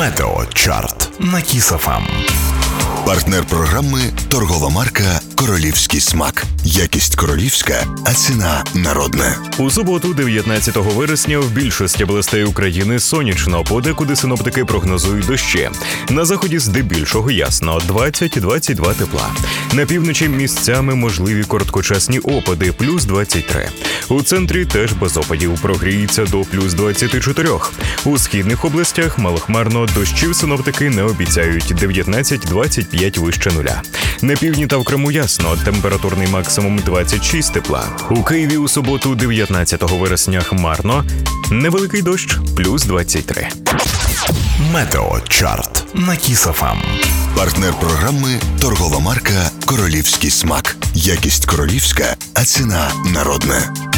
Метеочарт на Кіс ФМ. Партнер програми – торгова марка «Королівський смак». Якість королівська, а ціна народна. У суботу, 19 вересня, в більшості областей України сонячно, подекуди синоптики прогнозують дощі. На заході здебільшого ясно – 20-22 тепла. На півночі місцями можливі короткочасні опади – плюс 23. У центрі теж без опадів, прогріється до плюс 24. У східних областях малохмарно, дощів синоптики не обіцяють – 19-25 вище нуля. На півдні та в Криму ясно, температурний максимум 26 тепла. У Києві у суботу, 19 вересня, хмарно, невеликий дощ, плюс 23. Метеочарт на Кіс ФМ. Партнер програми – торгова марка «Королівський смак». Якість королівська, а ціна народна.